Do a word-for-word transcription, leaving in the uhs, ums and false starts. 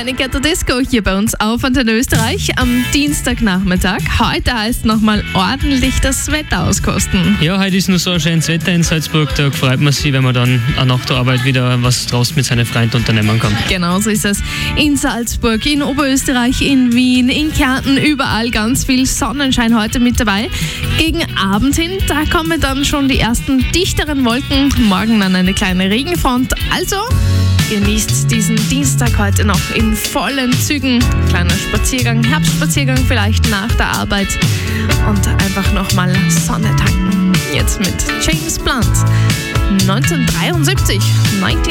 Panic at the Disco hier bei uns auf Antenne Österreich am Dienstagnachmittag. Heute heißt nochmal ordentlich das Wetter auskosten. Ja, heute ist nur so ein schönes Wetter in Salzburg. Da freut man sich, wenn man dann auch nach der Arbeit wieder was draußen mit seinen Freunden unternehmen kann. Genau so ist es. In Salzburg, in Oberösterreich, in Wien, in Kärnten, überall ganz viel Sonnenschein heute mit dabei. Gegen Abend hin, da kommen dann schon die ersten dichteren Wolken. Morgen dann eine kleine Regenfront. Also genießt diesen Dienstag heute noch in vollen Zügen. Kleiner Spaziergang, Herbstspaziergang vielleicht nach der Arbeit und einfach nochmal Sonne tanken. Jetzt mit James Blunt. neunzehnhundertdreiundsiebzig, neunzehnhundertdreiundsiebzig.